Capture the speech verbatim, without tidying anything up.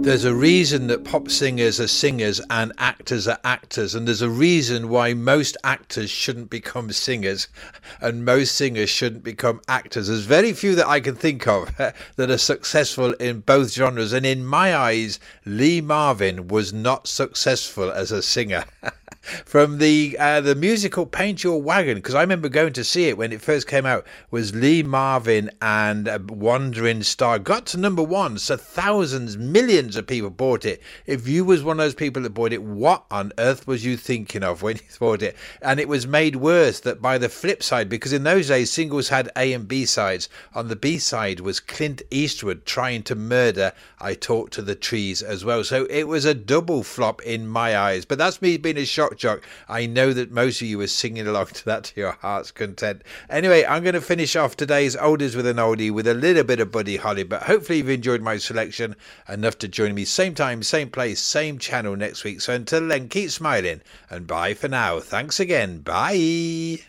There's a reason that pop singers are singers and actors are actors, and there's a reason why most actors shouldn't become singers and most singers shouldn't become actors. There's very few that I can think of that are successful in both genres, and in my eyes Lee Marvin was not successful as a singer. From the uh, the musical Paint Your Wagon, because I remember going to see it when it first came out, was Lee Marvin and a Wandering Star. Got to number one, so thousands, millions of people bought it. If you was one of those people that bought it, what on earth was you thinking of when you bought it? And it was made worse that by the flip side, because in those days singles had A and B sides. On the B side was Clint Eastwood trying to murder I Talk to the Trees as well. So it was a double flop in my eyes. But that's me being a shock jock. I know that most of you were singing along to that to your heart's content. Anyway, I'm going to finish off today's Oldies with an Oldie with a little bit of Buddy Holly, but hopefully you've enjoyed my selection enough to join me same time, same place, same channel next week. So until then, keep smiling and bye for now. Thanks again. Bye.